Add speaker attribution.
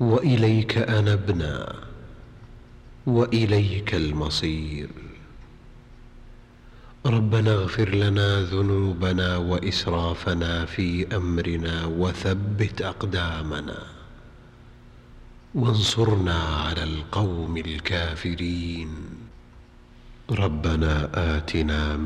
Speaker 1: وإليك أنبنا وإليك المصير. ربنا اغفر لنا ذنوبنا وإسرافنا في أمرنا وثبت أقدامنا وانصرنا على القوم الكافرين. ربنا آتنا